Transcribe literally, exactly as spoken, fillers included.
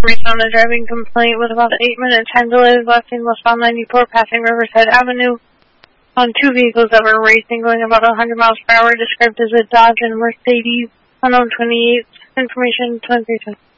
Information on a driving complaint with about eight minute time delay left in westbound ninety-four passing Riverside Avenue on two vehicles that were racing going about one hundred miles per hour, described as a Dodge and Mercedes. Unknown twenty-eight. Information twenty-three.